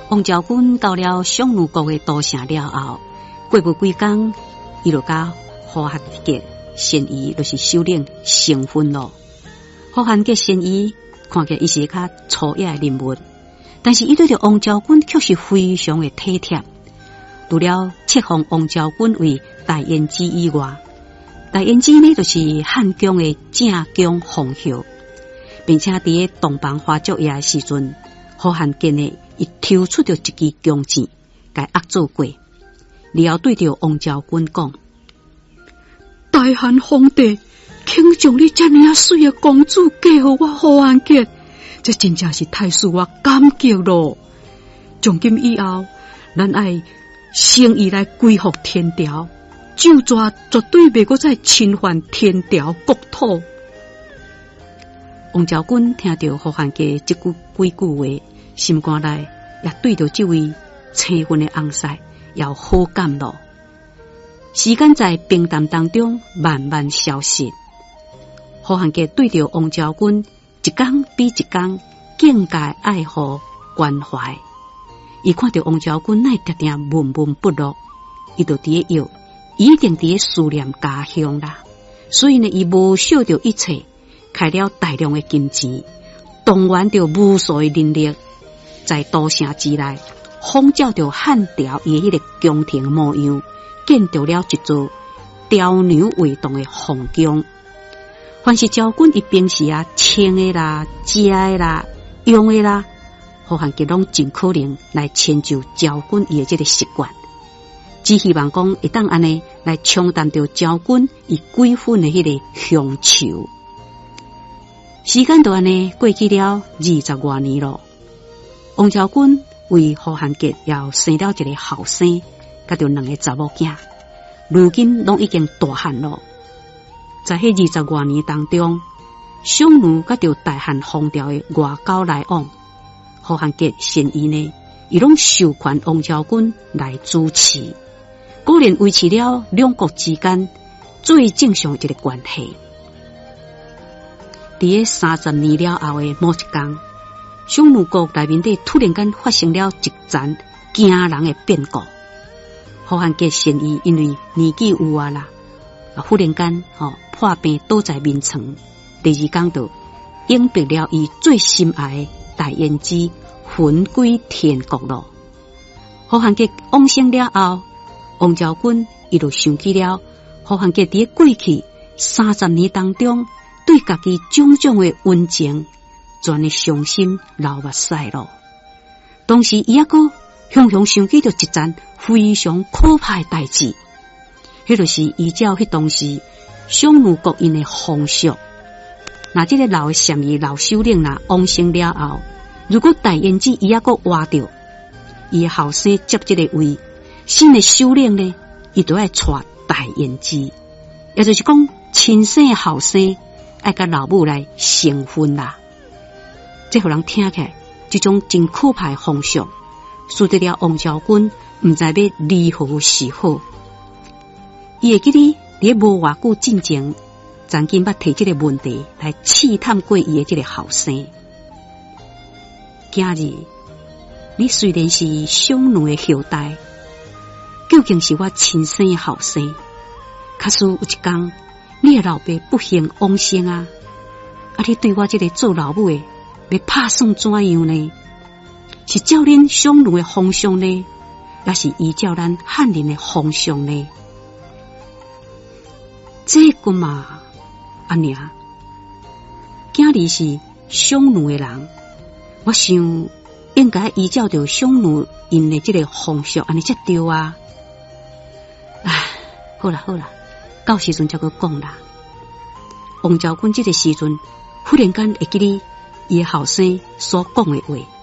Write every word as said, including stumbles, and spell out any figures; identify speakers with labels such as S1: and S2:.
S1: 王昭君到了匈奴国的都城了后，过不几天，伊就甲胡汉杰先姨就是首领成婚咯。胡汉杰先姨看起来伊是较粗野的人物，但是伊对着王昭君却是非常的体贴。除了册封王昭君为大燕姬以外，大燕姬呢就是汉宫的正宫皇后，并且伫个东邦花烛夜的时阵，胡汉杰呢伊抽出着一支弓箭，甲压做过，然后对着王昭君讲：大汉皇帝竟将你这么水的公主嫁予我胡汉杰，这真正是太使我感激咯！从今以后，咱爱诚意来归服天朝，就抓绝对袂阁再侵犯天朝国土。王昭君听到胡汉杰这句几句话，心肝内也对着这位青婚的翁婿有好感咯。时间在平淡当中慢慢消失，胡汉杰对着王昭君一天比一天更加爱护关怀。伊看到王昭君乃定定闷闷不乐，伊就伫个摇，一定伫个思念家乡啦。所以呢，伊无惜着一切，开了大量的金钱，动员着无数的人力，在都城之内仿照着汉朝伊迄个宫廷模样，建造了一座雕牛画栋的皇宫。凡是昭君伊平时啊穿的啦、食的啦、用的啦，胡汉杰拢尽可能来迁就昭君伊的这个习惯，只希望讲会当安尼来冲淡着昭君伊贵婚的迄个乡愁。时间就安尼过去了二十多年咯。王昭君为胡汉杰又生了一个后生，甲着两个查某囝，如今拢已经大汉咯。在迄二十多年当中，匈奴甲着大汉皇朝的外交来往，胡汉杰先姨呢，伊拢授权王昭君来主持，果然维持了两国之间最正常的一个关系。伫个三十年了后的某一天，匈奴国内面的突然间发生了一件惊人的变故。胡汉杰先姨因为年纪有啊啦，啊忽然间吼破病倒在眠床，第二天就永别了伊最心爱的大燕姬，魂归天国咯。胡汉杰往生了后，王昭君伊就想起了胡汉杰伫过去三十年当中对家己种种的温情，全的伤心流目屎咯。同时，伊也阁雄雄想起着一件非常可怕的代志，迄就是依照迄当时匈奴国因的风俗，那这个老的善意老首领呐往生了后，如果大燕姬伊也阁活着，伊的后生接这个位，新的首领呢，伊就要娶大燕姬，也就是讲亲生的后生爱甲老母来成婚啦。这互人听起来，这种真可怕的风俗，使得了王昭君唔知要如何是好。伊会记哩，伫无偌久之前，曾经捌提这个问题来试探过伊的这个后生。今日你虽然是匈奴的后代，究竟是我亲生的后生，假使有一天你的老爸不幸往生啊，啊你对我这个做老母的要打算怎样呢？是照恁匈奴的风俗呢，也是依照咱汉人的风俗呢？这个嘛，阿娘，今日是匈奴的人，我想应该依照着匈奴因的这个风俗，安尼才对啊。唉，好啦好啦，到时阵才去讲啦。王昭君这个时阵，忽然间会记哩伊后生所讲的话。